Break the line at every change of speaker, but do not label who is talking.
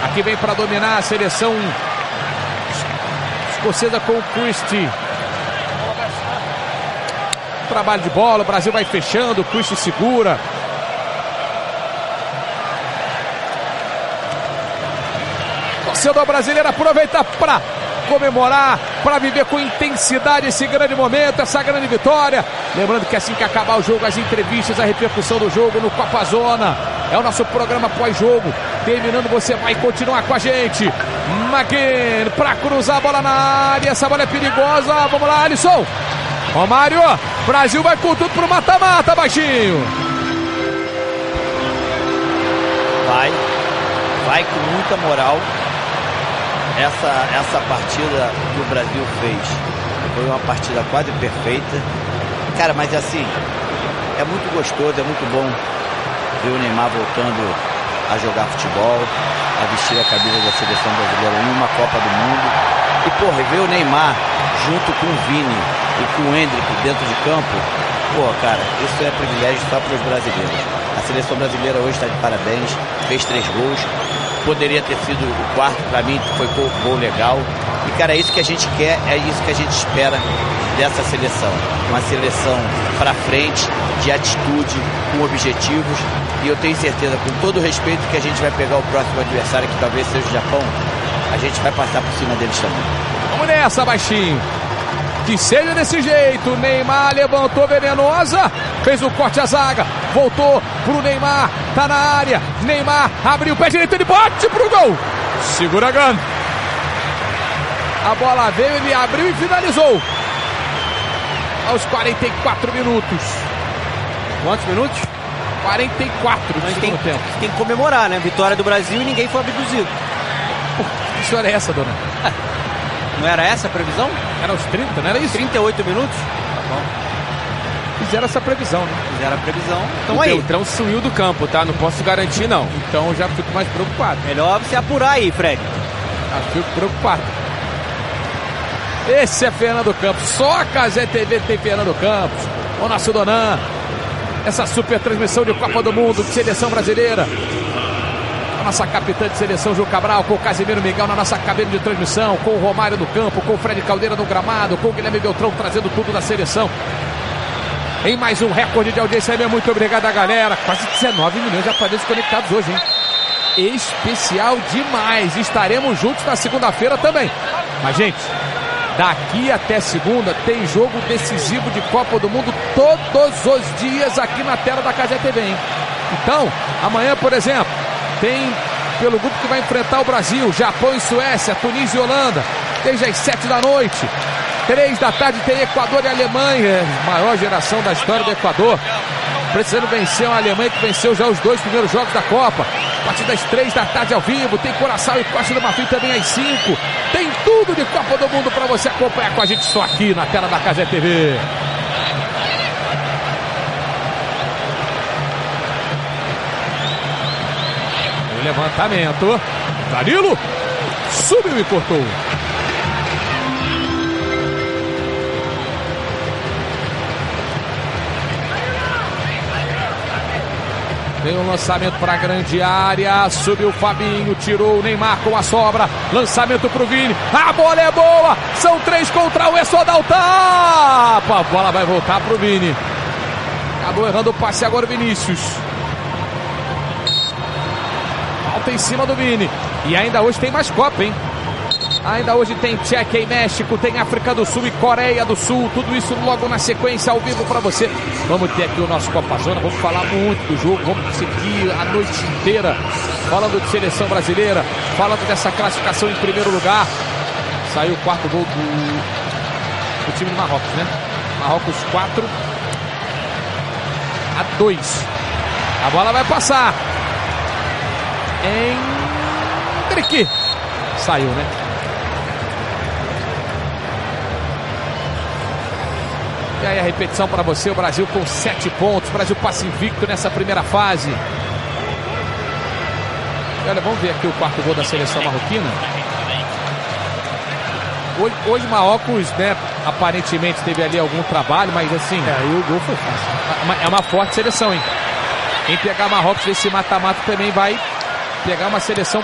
Aqui vem para dominar a seleção escocesa com o Christie. Trabalho de bola, o Brasil vai fechando, o Christie segura. Torcedor brasileiro aproveita para comemorar, para viver com intensidade esse grande momento, essa grande vitória. Lembrando que assim que acabar o jogo, as entrevistas, a repercussão do jogo no Copa Zona. É o nosso programa pós-jogo. Terminando, você vai continuar com a gente. McGinn para cruzar a bola na área. Essa bola é perigosa. Vamos lá, Alisson. Romário. Brasil vai com tudo pro mata-mata, baixinho.
Vai com muita moral. Essa partida que o Brasil fez foi uma partida quase perfeita. Cara, mas assim, é muito gostoso, é muito bom ver o Neymar voltando a jogar futebol, a vestir a camisa da seleção brasileira em uma Copa do Mundo. E, porra, ver o Neymar junto com o Vini e com o Endrick dentro de campo, pô, cara, isso é privilégio só para os brasileiros. A seleção brasileira hoje está de parabéns, fez 3 gols. Poderia ter sido o quarto, para mim foi um gol legal. E, cara, é isso que a gente quer, é isso que a gente espera dessa seleção. Uma seleção para frente, de atitude, com objetivos. E eu tenho certeza, com todo o respeito, que a gente vai pegar o próximo adversário, que talvez seja o Japão. A gente vai passar por cima deles também.
Vamos nessa, baixinho. Que seja desse jeito. Neymar levantou venenosa, fez o corte à zaga, voltou pro Neymar, tá na área. Neymar abriu o pé direito, ele bote pro gol. Segura a Gun. A bola veio, ele abriu e finalizou. Aos 44 minutos.
Quantos minutos?
44 do segundo tempo.
Tem que comemorar, né? Vitória do Brasil e ninguém foi abduzido.
Que história é essa, dona?
Não era essa a previsão?
Era aos 30, não era isso?
38 minutos?
Tá bom. Fizeram essa previsão, né?
Fizeram a previsão. Então
O
aí.
Beltrão sumiu do campo, tá? Não posso garantir, não.
Então eu já fico mais preocupado.
Melhor você apurar aí, Fred.
Já fico preocupado. Esse é Fernando Campos. Só a Cazé TV tem Fernando Campos. O nosso Donan. Essa super transmissão de Copa do Mundo, de seleção brasileira. A nossa capitã de seleção, Ju Cabral, com o Casemiro Miguel na nossa cabine de transmissão, com o Romário no campo, com o Fred Caldeira no gramado, com o Guilherme Beltrão trazendo tudo da seleção. Em mais um recorde de audiência, muito obrigado a galera. Quase 19 milhões de aparelhos conectados hoje, hein? Especial demais. Estaremos juntos na segunda-feira também. Mas, gente, daqui até segunda tem jogo decisivo de Copa do Mundo todos os dias aqui na tela da Cazé TV, hein? Então, amanhã, por exemplo, tem pelo grupo que vai enfrentar o Brasil, Japão e Suécia, Tunísia e Holanda, desde as 7 da noite. 3 da tarde tem Equador e Alemanha, maior geração da história do Equador, precisando vencer a Alemanha que venceu já os 2 primeiros jogos da Copa. A partir das 3 da tarde ao vivo, tem Curaçao e Costa do Marfim também às 5. Tem tudo de Copa do Mundo para você acompanhar com a gente só aqui na tela da Cazé TV. O levantamento, Danilo subiu e cortou. Tem um lançamento para a grande área. Subiu o Fabinho, tirou o Neymar com a sobra. Lançamento para o Vini. A bola é boa. São 3 contra 1. É só dar o tapa. A bola vai voltar para o Vini. Acabou errando o passe agora o Vinícius. Falta em cima do Vini. E ainda hoje tem mais Copa, hein? Ainda hoje tem Tchequia e México, tem África do Sul e Coreia do Sul, tudo isso logo na sequência ao vivo para você. Vamos ter aqui o nosso Copa Zona, vamos falar muito do jogo, vamos seguir a noite inteira falando de seleção brasileira, falando dessa classificação em primeiro lugar. Saiu o 4º gol do time do Marrocos, né? Marrocos 4-2. A bola vai passar. Endrick. Saiu, né? E aí a repetição para você, o Brasil com 7 pontos, o Brasil passa invicto nessa primeira fase. E olha, vamos ver aqui o 4º gol da seleção marroquina. Hoje Marrocos, né, aparentemente teve ali algum trabalho, mas assim...
Aí o gol foi fácil.
É uma forte seleção, hein? Quem pegar Marrocos nesse mata-mata também vai pegar uma seleção